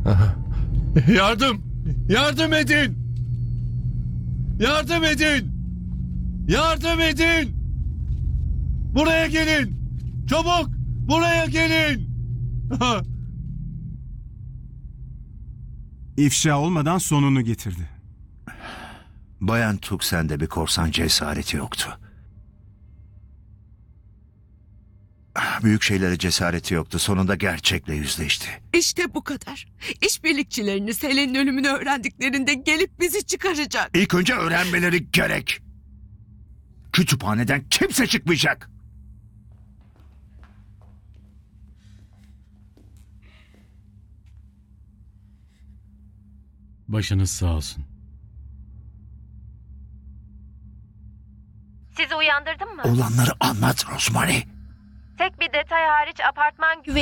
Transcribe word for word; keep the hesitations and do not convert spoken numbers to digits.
Aha. Yardım! Yardım edin! Yardım edin! Yardım edin! Buraya gelin! Çabuk! Buraya gelin! Aha. İfşa olmadan sonunu getirdi. Bayan Tuksen'de bir korsan cesareti yoktu. Büyük şeylere cesareti yoktu. Sonunda gerçekle yüzleşti. İşte bu kadar. İşbirlikçileriniz Helen'in ölümünü öğrendiklerinde gelip bizi çıkaracak. İlk önce öğrenmeleri gerek. Kütüphaneden kimse çıkmayacak. Başınız sağ olsun. Sizi uyandırdım mı? Olanları anlat Rosemary. Tek bir detay hariç apartman güvenli.